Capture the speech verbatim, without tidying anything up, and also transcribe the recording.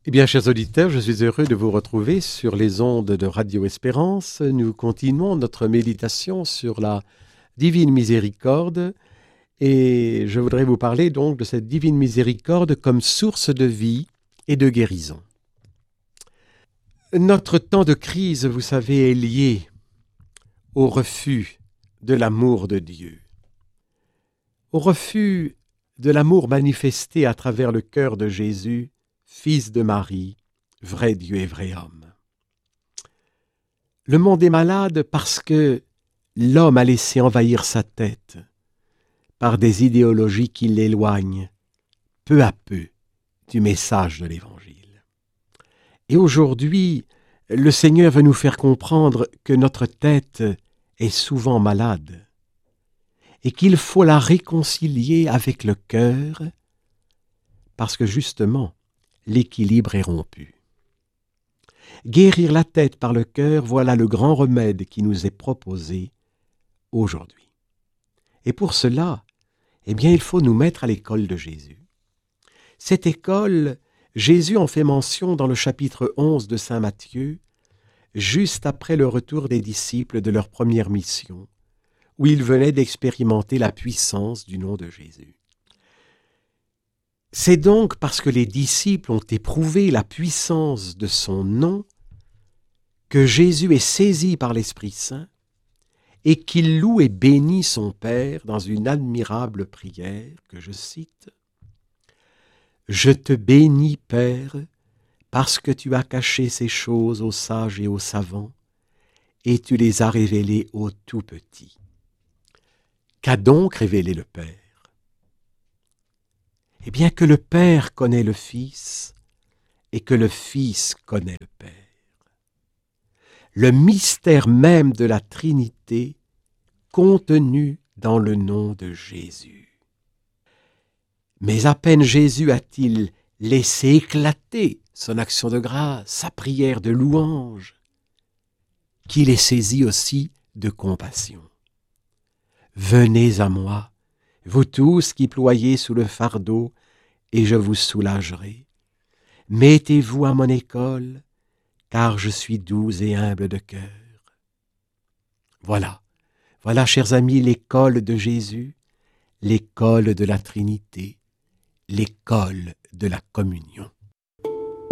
Eh bien, chers auditeurs, je suis heureux de vous retrouver sur les ondes de Radio Espérance. Nous continuons notre méditation sur la divine miséricorde et je voudrais vous parler donc de cette divine miséricorde comme source de vie et de guérison. Notre temps de crise, vous savez, est lié au refus de l'amour de Dieu, au refus de l'amour manifesté à travers le cœur de Jésus, Fils de Marie, vrai Dieu et vrai homme. Le monde est malade parce que l'homme a laissé envahir sa tête par des idéologies qui l'éloignent peu à peu du message de l'Évangile. Et aujourd'hui, le Seigneur veut nous faire comprendre que notre tête est souvent malade et qu'il faut la réconcilier avec le cœur parce que justement, l'équilibre est rompu. Guérir la tête par le cœur, voilà le grand remède qui nous est proposé aujourd'hui. Et pour cela, eh bien, il faut nous mettre à l'école de Jésus. Cette école, Jésus en fait mention dans le chapitre onze de saint Matthieu, juste après le retour des disciples de leur première mission, où ils venaient d'expérimenter la puissance du nom de Jésus. C'est donc parce que les disciples ont éprouvé la puissance de son nom que Jésus est saisi par l'Esprit Saint et qu'il loue et bénit son Père dans une admirable prière que je cite. « Je te bénis, Père, parce que tu as caché ces choses aux sages et aux savants, et tu les as révélées aux tout-petits. » Qu'a donc révélé le Père? Eh bien que le Père connaît le Fils et que le Fils connaît le Père. Le mystère même de la Trinité contenu dans le nom de Jésus. Mais à peine Jésus a-t-il laissé éclater son action de grâce, sa prière de louange, qu'il est saisi aussi de compassion. « Venez à moi, vous tous qui ployez sous le fardeau, et je vous soulagerai. Mettez-vous à mon école, car je suis doux et humble de cœur. » Voilà, voilà, chers amis, l'école de Jésus, l'école de la Trinité, l'école de la communion.